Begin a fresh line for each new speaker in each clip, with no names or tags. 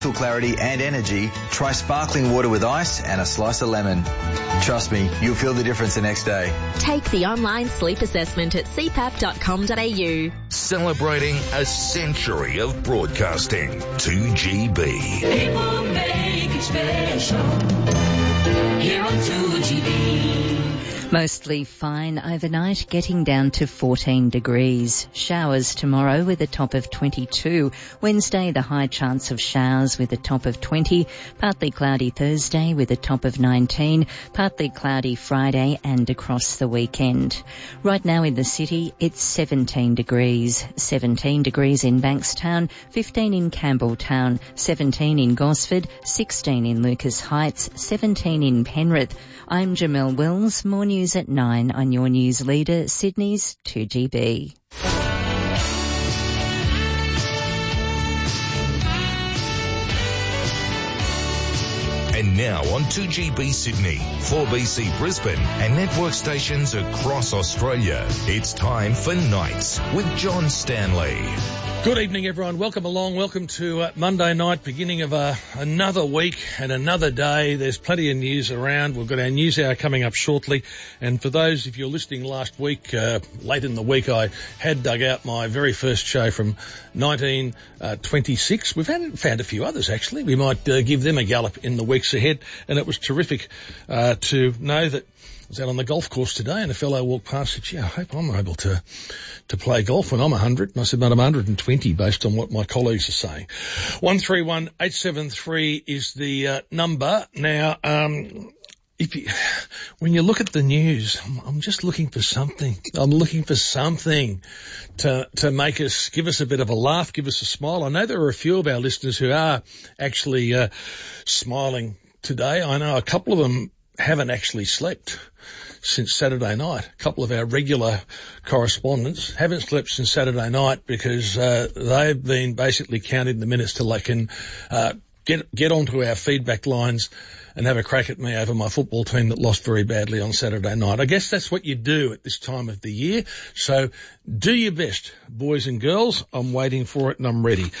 clarity and energy, try sparkling water with ice and a slice of lemon. Trust me, you'll feel the difference the next day.
Take the online sleep assessment at cpap.com.au.
Celebrating a century of broadcasting. 2GB.
People make it special here on 2GB.
Mostly fine overnight, getting down to 14 degrees. Showers tomorrow with a top of 22. Wednesday, the high chance of showers with a top of 20. Partly cloudy Thursday with a top of 19. Partly cloudy Friday and across the weekend. Right now in the city, it's 17 degrees. 17 degrees in Bankstown, 15 in Campbelltown, 17 in Gosford, 16 in Lucas Heights, 17 in Penrith. I'm Jamelle Wills. More news at 9 on your news leader, Sydney's 2GB.
And now on 2GB Sydney, 4BC Brisbane and network stations across Australia, it's time for Nights with John Stanley.
Good evening, everyone. Welcome along. Welcome to Monday night, beginning of another week and another day. There's plenty of news around. We've got our news hour coming up shortly. And for those, if you're listening last week, late in the week, I had dug out my very first show from 1926. We've found a few others, actually. We might give them a gallop in the weeks ahead. And it was terrific to know that I was out on the golf course today and a fellow walked past and said, I hope I'm able to play golf when I'm 100. And I said, but I'm 120 based on what my colleagues are saying. 131873 is the number. Now, when you look at the news, I'm just looking for something. I'm looking for something to make us, give us a bit of a laugh, give us a smile. I know there are a few of our listeners who are actually smiling today. I know a couple of them haven't actually slept since Saturday night. A couple of our regular correspondents haven't slept since Saturday night because they've been basically counting the minutes till they can get onto our feedback lines and have a crack at me over my football team that lost very badly on Saturday night. I guess that's what you do at this time of the year. So do your best, boys and girls. I'm waiting for it and I'm ready.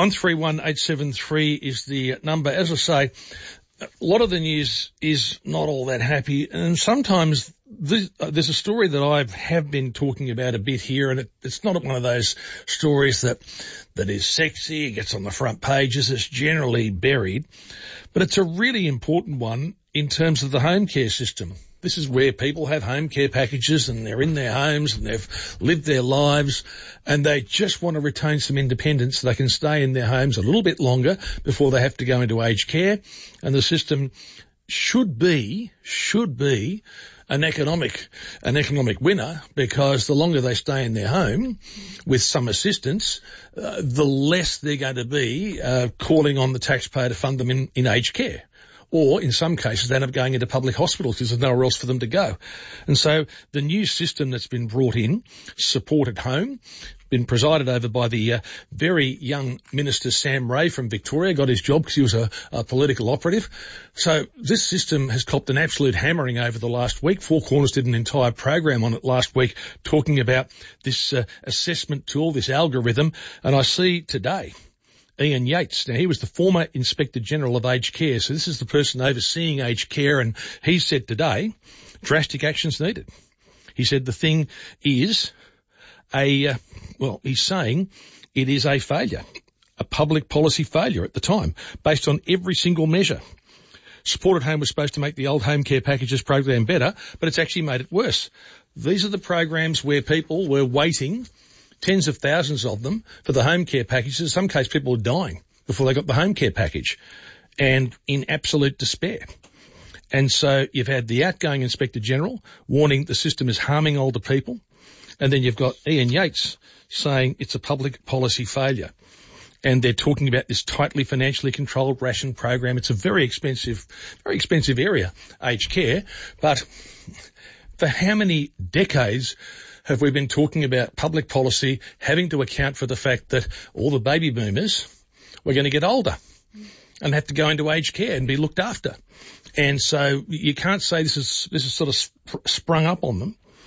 131873 is the number. As I say, a lot of the news is not all that happy, and sometimes there's a story that I have been talking about a bit here, and it's not one of those stories that is sexy, it gets on the front pages, it's generally buried, but it's a really important one in terms of the home care system. This is where people have home care packages and they're in their homes and they've lived their lives and they just want to retain some independence so they can stay in their homes a little bit longer before they have to go into aged care. And the system should be an economic winner, because the longer they stay in their home with some assistance, the less they're going to be calling on the taxpayer to fund them in aged care. Or in some cases, they end up going into public hospitals because there's nowhere else for them to go. And so the new system that's been brought in, Support at Home, been presided over by the very young Minister Sam Ray from Victoria, got his job because he was a political operative. So this system has copped an absolute hammering over the last week. Four Corners did an entire program on it last week talking about this assessment tool, this algorithm. And I see today Ian Yates. Now, he was the former Inspector General of Aged Care, so this is the person overseeing aged care, and he said today, drastic actions needed. He said the thing is he's saying it is a failure, a public policy failure at the time, based on every single measure. Support at Home was supposed to make the old home care packages program better, but it's actually made it worse. These are the programs where people were waiting, tens of thousands of them, for the home care packages. In some cases, people were dying before they got the home care package and in absolute despair. And so you've had the outgoing Inspector General warning the system is harming older people. And then you've got Ian Yates saying it's a public policy failure. And they're talking about this tightly financially controlled ration program. It's a very expensive area, aged care. But for how many decades have we been talking about public policy having to account for the fact that all the baby boomers were going to get older and have to go into aged care and be looked after? And so you can't say this is sort of sprung up on them.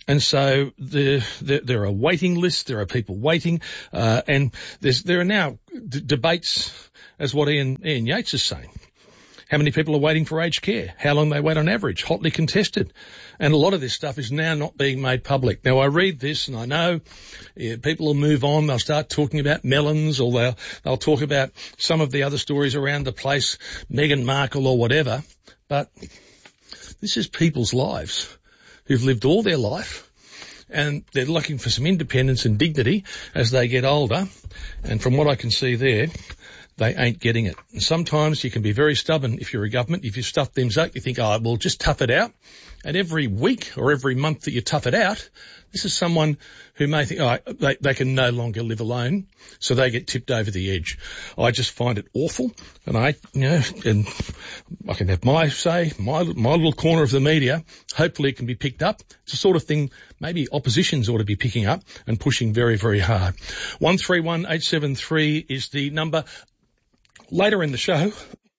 And so there are waiting lists, there are people waiting, and there are now debates as what Ian Yates is saying. How many people are waiting for aged care? How long they wait on average? Hotly contested. And a lot of this stuff is now not being made public. Now I read this and I know people will move on. They'll start talking about melons, or they'll talk about some of the other stories around the place, Meghan Markle or whatever. But this is people's lives who've lived all their life, and they're looking for some independence and dignity as they get older. And from what I can see there, they ain't getting it. And sometimes you can be very stubborn if you're a government. If you stuff things up, you think, oh, well, just tough it out. And every week or every month that you tough it out, this is someone who may think, oh, they can no longer live alone, so they get tipped over the edge. I just find it awful, and I can have my say, my little corner of the media. Hopefully it can be picked up. It's the sort of thing maybe oppositions ought to be picking up and pushing very, very hard. 131873 is the number. Later in the show,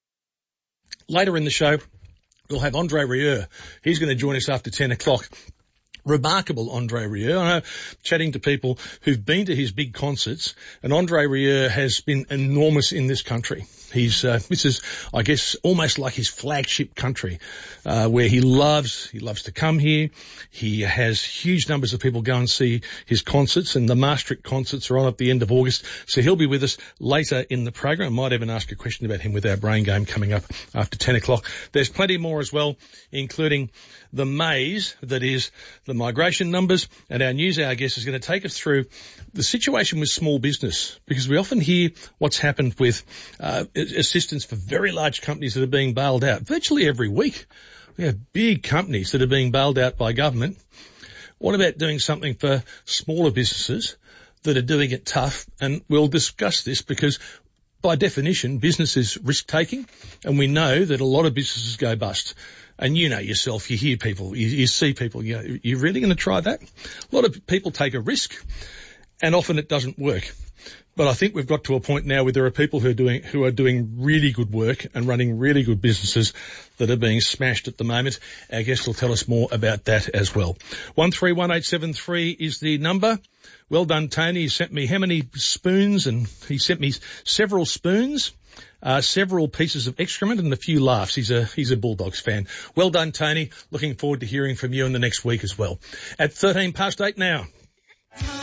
we'll have Andre Rieu. He's going to join us after 10 o'clock. Remarkable Andre Rieu. I know, chatting to people who've been to his big concerts, and Andre Rieu has been enormous in this country. This is, I guess, almost like his flagship country, where he loves to come here. He has huge numbers of people go and see his concerts, and the Maastricht concerts are on at the end of August. So he'll be with us later in the program. I might even ask a question about him with our brain game coming up after 10 o'clock. There's plenty more as well, including the maze that is the migration numbers, and our news hour guest is going to take us through the situation with small business, because we often hear what's happened with assistance for very large companies that are being bailed out. Virtually every week we have big companies that are being bailed out by government. What about doing something for smaller businesses that are doing it tough? And we'll discuss this because by definition business is risk-taking, and we know that a lot of businesses go bust. And you know yourself, you hear people, you see people, you're really going to try that? A lot of people take a risk, and often it doesn't work. But I think we've got to a point now where there are people who are doing really good work and running really good businesses that are being smashed at the moment. Our guest will tell us more about that as well. 131873 is the number. Well done, Tony. He sent me how many spoons? And he sent me several spoons, several pieces of excrement, and a few laughs. He's a Bulldogs fan. Well done, Tony. Looking forward to hearing from you in the next week as well. At 8:13 now.